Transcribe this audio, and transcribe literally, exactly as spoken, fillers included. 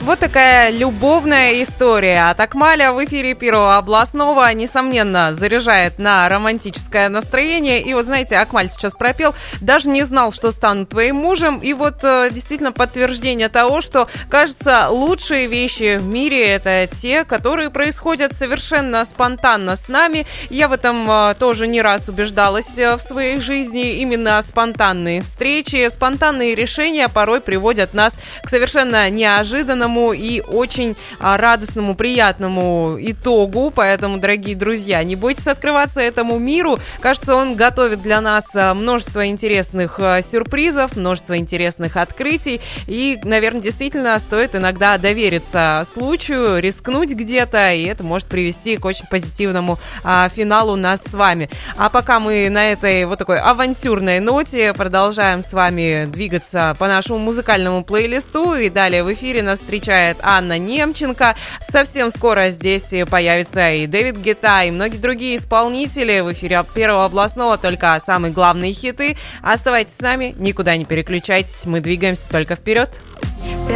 Вот такая любовная история от Акмаля в эфире Первого областного, несомненно, заряжает на романтическое настроение. И вот, знаете, Акмаль сейчас пропел, даже не знал, что стану твоим мужем. И вот действительно подтверждение того, что, кажется, лучшие вещи в мире — это те, которые происходят совершенно спонтанно с нами. Я в этом тоже не раз убеждалась в своей жизни. Именно спонтанные встречи, спонтанные решения порой приводят нас к совершенно неожиданному и очень а, радостному, приятному итогу. Поэтому, дорогие друзья, не бойтесь открываться этому миру. Кажется, он готовит для нас множество интересных а, сюрпризов, множество интересных открытий. И, наверное, действительно стоит иногда довериться случаю, рискнуть где-то, и это может привести к очень позитивному а, финалу нас с вами. А пока мы на этой вот такой авантюрной ноте продолжаем с вами двигаться по нашему музыкальному плейлисту, и далее в эфире нас встречает Анна Немченко. Совсем скоро здесь появится и Дэвид Гетта, и многие другие исполнители в эфире Первого областного, только самые главные хиты. Оставайтесь с нами, никуда не переключайтесь, мы двигаемся только вперед.